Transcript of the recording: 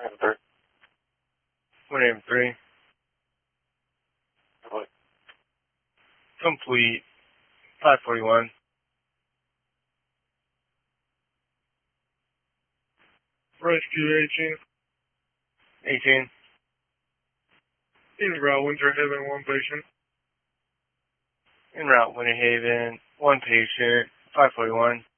183. What? Complete. 541. Rescue 18. 18. En route, Winter Haven, one patient. En route, Winter Haven. One patient. 541.